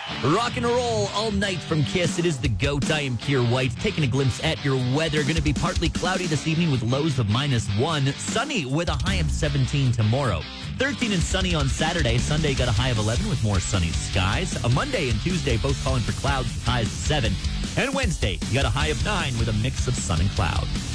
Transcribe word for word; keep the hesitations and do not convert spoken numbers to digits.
Rock and roll all night from Kiss. It is the GOAT. I am Keir White. Taking a glimpse at your weather. Going to be partly cloudy this evening with lows of minus one. Sunny with a high of seventeen tomorrow. thirteen and sunny on Saturday. Sunday got a high of eleven with more sunny skies. A Monday and Tuesday both calling for clouds with highs of seven. And Wednesday, you got a high of nine with a mix of sun and cloud.